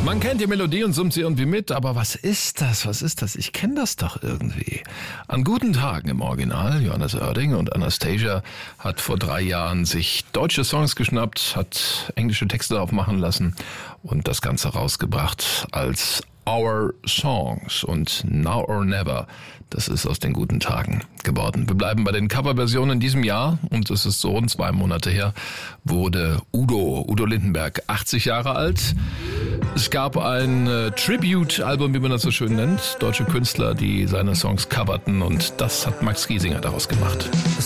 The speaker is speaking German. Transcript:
Man kennt die Melodie und summt sie irgendwie mit, aber was ist das? Was ist das? Ich kenne das doch irgendwie. An guten Tagen im Original, Johannes Oerding und Anastasia hat vor 3 Jahren sich deutsche Songs geschnappt, hat englische Texte aufmachen lassen und das Ganze rausgebracht als Our Songs und Now or Never. Das ist aus den guten Tagen geworden. Wir bleiben bei den Coverversionen in diesem Jahr und es ist so rund 2 Monate her, wurde Udo Lindenberg 80 Jahre alt. Es gab ein Tribute-Album, wie man das so schön nennt. Deutsche Künstler, die seine Songs coverten und das hat Max Giesinger daraus gemacht.